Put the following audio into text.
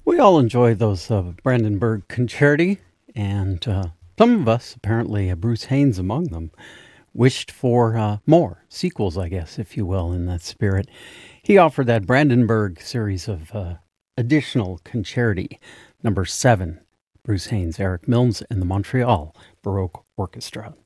We all enjoy those Brandenburg Concerti, and some of us, apparently Bruce Haynes among them, wished for more sequels, I guess, if you will, in that spirit. He offered that Brandenburg series of additional concerti, number 7, Bruce Haynes, Eric Milnes, and the Montreal Baroque Orchestra.